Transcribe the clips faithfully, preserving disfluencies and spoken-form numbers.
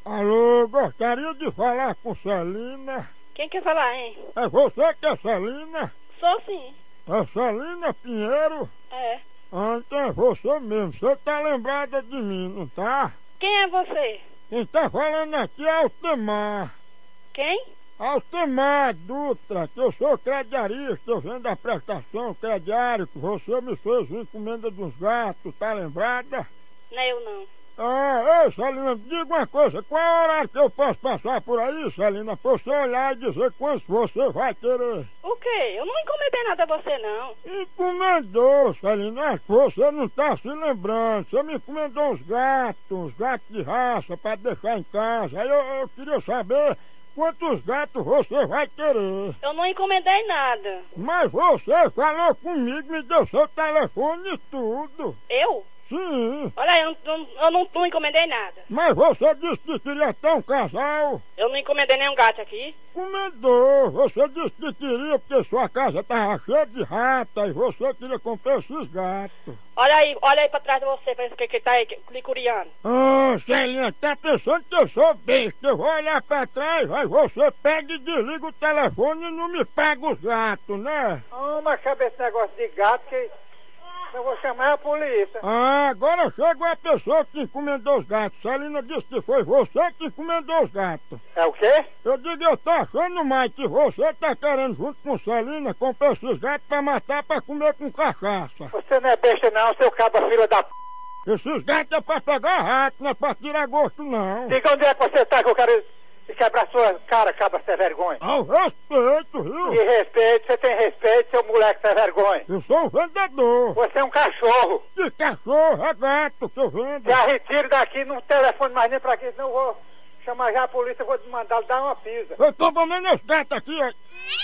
Alô, gostaria de falar com Celina. Quem quer falar, hein? É você que é Celina? Sou sim. É Celina Pinheiro? É. Ah, então é você mesmo. Você tá lembrada de mim, não tá? Quem é você? Quem tá falando aqui é Altemar. Quem? Altemar Dutra, que eu sou crediarista, eu vendo a prestação crediário, que você me fez uma encomenda dos gatos, tá lembrada? Não é eu não. Ah, ei, Celina, diga uma coisa, qual é o horário que eu posso passar por aí, Celina, pra você olhar e dizer quanto você vai querer? O quê? Eu não encomendei nada a você, não. Encomendou, Celina, acho que você não tá se lembrando, você me encomendou uns gatos, uns gatos de raça pra deixar em casa, aí eu, eu queria saber quantos gatos você vai querer. Eu não encomendei nada. Mas você falou comigo, me deu seu telefone e tudo. Eu? Sim. Olha, eu não, não- eu não, não encomendei nada. Mas você disse que queria ter um casal. Eu não encomendei nenhum gato aqui. Encomendou. Você disse que queria porque sua casa estava cheia de rata e você queria comprar esses gatos. Olha aí, olha aí pra trás de você, pra ver o que que tá aí, licuriano. Ah, Celinha, tá pensando que eu sou besta. Eu vou olhar pra trás, aí você pega e desliga o telefone e não me paga os gatos, né? Ah, mas cabe esse negócio de gato que eu vou chamar a polícia. Ah, agora chegou a pessoa que encomendou os gatos. Celina disse que foi você que encomendou os gatos. É o quê? Eu digo, eu tô achando mais que você tá querendo, junto com Celina, comprar esses gatos pra matar pra comer com cachaça. Você não é besta não, seu caba filha da p... Esses gatos é pra pegar rato, não é pra tirar gosto, não. Diga onde é que você tá que eu quero quebrar sua cara, caba sem vergonha. Ao respeito, De viu? respeito, você tem respeito, seu moleque sem vergonha. Eu sou um vendedor. Você é um cachorro. De cachorro, é gato que eu vendo. Já retire daqui, não telefone mais nem pra aqui, senão eu vou chamar já a polícia, eu vou te mandar dar uma pisa. Eu tô comendo esse gato aqui, ó.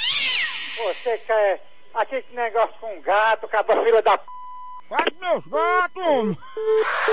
Você quer aqui esse negócio com gato, caba filha da p... Faz meus gatos, homem.